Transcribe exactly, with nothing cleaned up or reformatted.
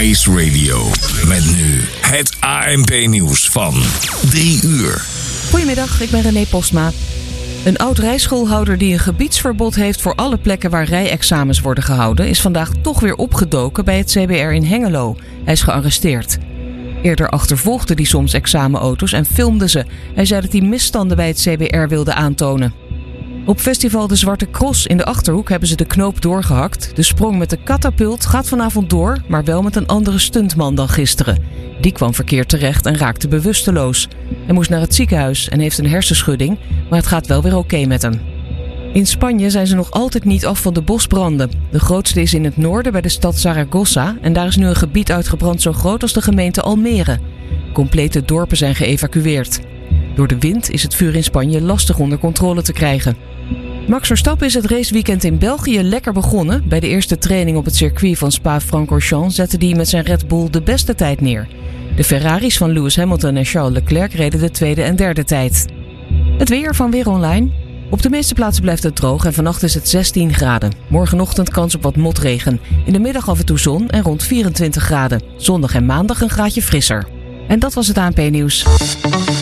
Ice Radio. Met nu het A N P-nieuws van drie uur. Goedemiddag, ik ben René Postma. Een oud rijschoolhouder die een gebiedsverbod heeft voor alle plekken waar rijexamens worden gehouden, is vandaag toch weer opgedoken bij het C B R in Hengelo. Hij is gearresteerd. Eerder achtervolgde hij soms examenauto's en filmde ze. Hij zei dat hij misstanden bij het C B R wilde aantonen. Op festival De Zwarte Cross in de Achterhoek hebben ze de knoop doorgehakt. De sprong met de katapult gaat vanavond door, maar wel met een andere stuntman dan gisteren. Die kwam verkeerd terecht en raakte bewusteloos. Hij moest naar het ziekenhuis en heeft een hersenschudding, maar het gaat wel weer oké met hem. In Spanje zijn ze nog altijd niet af van de bosbranden. De grootste is in het noorden bij de stad Zaragoza en daar is nu een gebied uitgebrand zo groot als de gemeente Almere. Complete dorpen zijn geëvacueerd. Door de wind is het vuur in Spanje lastig onder controle te krijgen. Max Verstappen is het raceweekend in België lekker begonnen. Bij de eerste training op het circuit van Spa-Francorchamps zette hij met zijn Red Bull de beste tijd neer. De Ferraris van Lewis Hamilton en Charles Leclerc reden de tweede en derde tijd. Het weer van Weer Online. Op de meeste plaatsen blijft het droog en vannacht is het zestien graden. Morgenochtend kans op wat motregen. In de middag af en toe zon en rond vierentwintig graden. Zondag en maandag een graadje frisser. En dat was het A N P-nieuws.